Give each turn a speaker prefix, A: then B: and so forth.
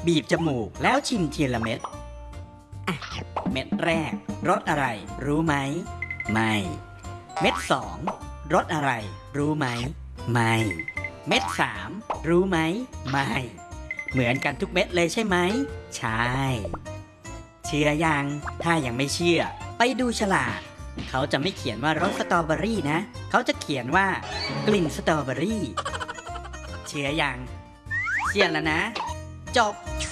A: บีบจมูกแล้วชิมทีละเม็ดอ่ะเม็ดแรกรสอะไรรู้ไหมไม่เม็ดสองรสอะไรรู้ไหมไม่เม็ดสามรู้ไหมไม่เหมือนกันทุกเม็ดเลยใช่ไหมใช่เชื่อยังถ้ายังไม่เชื่อไปดูฉลากเขาจะไม่เขียนว่ารสสตรอเบอรี่นะเขาจะเขียนว่ากลิ่นสตรอเบอรี่เชื่อยังเชื่อแล้วนะจบ